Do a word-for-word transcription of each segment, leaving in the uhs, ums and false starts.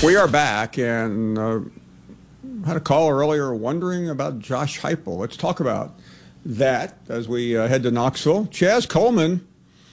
We are back, and uh, had a caller earlier wondering about Josh Heupel. Let's talk about that as we uh, head to Knoxville. Chaz Coleman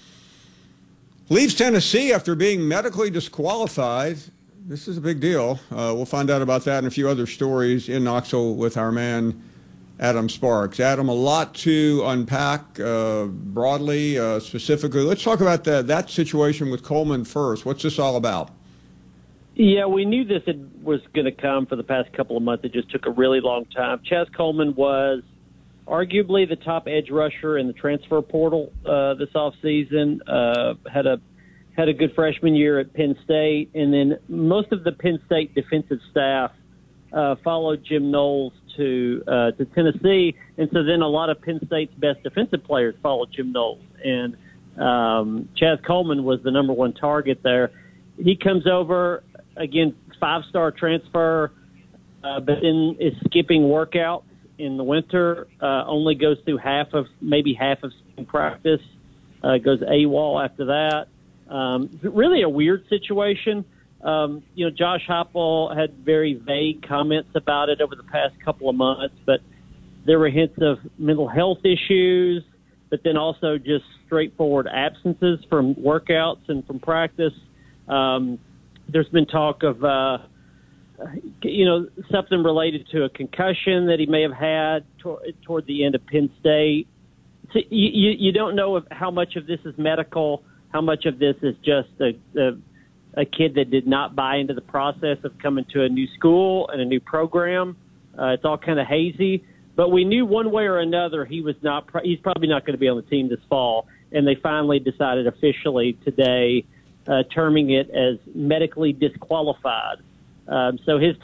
leaves Tennessee after being medically disqualified. This is a big deal. Uh, we'll find out about that and a few other stories in Knoxville with our man, Adam Sparks. Adam, a lot to unpack uh, broadly, uh, specifically. Let's talk about the, that situation with Coleman first. What's this all about? Yeah, we knew this had, was going to come for the past couple of months. It just took a really long time. Chaz Coleman was arguably the top edge rusher in the transfer portal uh, this offseason. Uh, had a had a good freshman year at Penn State, and then most of the Penn State defensive staff uh, followed Jim Knowles to uh, to Tennessee, and so then a lot of Penn State's best defensive players followed Jim Knowles, and um, Chaz Coleman was the number one target there. He comes over. Again, five-star transfer, uh, but then is skipping workouts in the winter, uh, only goes through half of, maybe half of spring practice, uh, goes AWOL after that. Um, really a weird situation. Um, you know, Josh Heupel had very vague comments about it over the past couple of months, but there were hints of mental health issues, but then also just straightforward absences from workouts and from practice. Um, There's been talk of, uh, you know, something related to a concussion that he may have had tor- toward the end of Penn State. So you, you, you don't know if, how much of this is medical, how much of this is just a, a, a kid that did not buy into the process of coming to a new school and a new program. Uh, it's all kind of hazy. But we knew one way or another he was not. He's probably not going to be on the team this fall. And they finally decided officially today, Uh, terming it as medically disqualified. Um, so his